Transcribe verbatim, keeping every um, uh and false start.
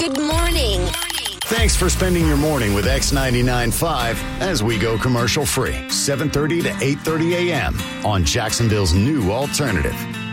Good morning. Thanks for spending your morning with X ninety-nine point five as we go commercial free. seven thirty to eight thirty a.m. on Jacksonville's new alternative.